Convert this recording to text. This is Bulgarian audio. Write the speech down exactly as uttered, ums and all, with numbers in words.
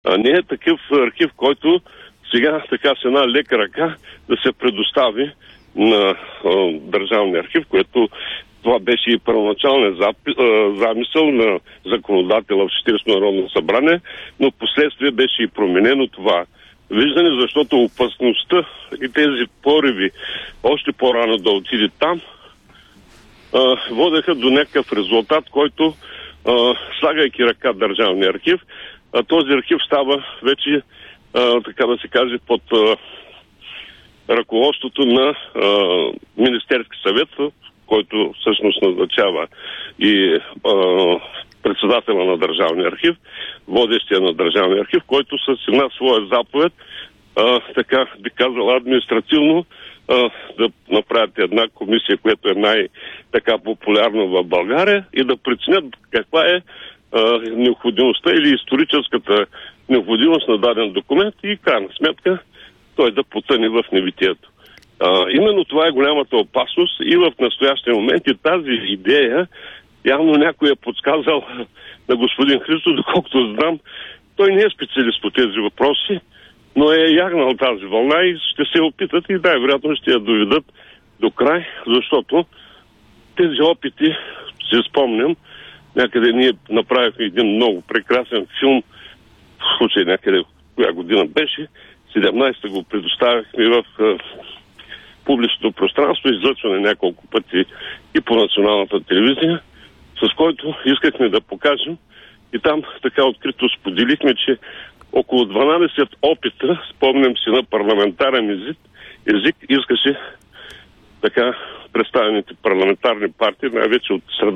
А не е такъв архив, който сега така с една лека ръка да се предостави на а, Държавния архив, което това беше и първоначалният замисъл на законодателя в четиридесетото Народно събрание, но в последствие беше и променено това виждане, защото опасността и тези пориви още по-рано да отиде там а, водеха до някакъв резултат, който а, слагайки ръка Държавния архив, а този архив става вече, а, така да се каже, под а, ръководството на а, Министерски съвет, който всъщност назначава и а, председателя на Държавния архив, водещия на Държавния архив, който с една своя заповед, а, така би казал административно, а, да направят една комисия, която е най-така популярна в България и да преценят каква е а, необходимостта или историческата необходимост на даден документ и крайна сметка той да потъне в небитието. А, именно това е голямата опасност и в настоящия момент и тази идея явно някой е подсказал на господин Христов, доколкото знам, той не е специалист по тези въпроси, но е ягнал тази вълна и ще се опитат и най-вероятно ще я доведат до край, защото тези опити, си спомням, някъде ние направихме един много прекрасен филм, в случай някъде, коя година беше, седемнайсета го предоставихме в публичното пространство, излъчване няколко пъти и по националната телевизия, с който искахме да покажем и там така открито споделихме, че около дванайсет опита, спомням си на парламентарен език, език искаше така представените парламентарни партии, най-вече от среда